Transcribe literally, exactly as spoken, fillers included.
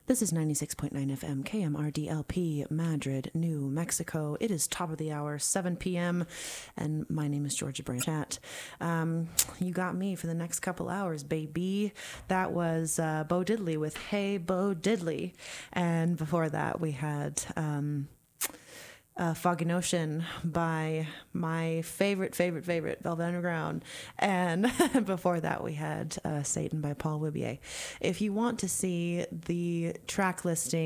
This is ninety-six point nine F M, K M R D L P, Madrid, New Mexico. It is top of the hour, seven p.m., and my name is Georgia Branchat. Um, you got me for the next couple hours, baby. That was uh, Bo Diddley with Hey Bo Diddley. And before that, we had um, uh, Foggy Ocean by my favorite, favorite, favorite, Velvet Underground. And before that, we had uh, Satan by Paul Wibier. If you want to see the track listing,